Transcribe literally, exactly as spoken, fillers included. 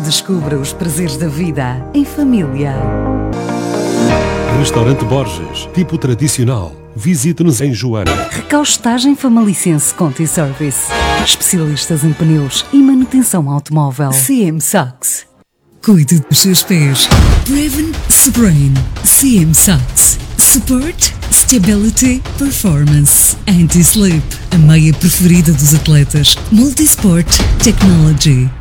Redescubra os prazeres da vida em família. Restaurante Borges, tipo tradicional. Visite-nos em Joana. Recaustagem Famalicense Conti Service. Especialistas em pneus e manutenção automóvel. C M Sachs. Cuide dos seus pés. Prevent Sprain. C M Sachs. Support, Stability, Performance. Anti-Slip. A meia preferida dos atletas. Multisport Technology.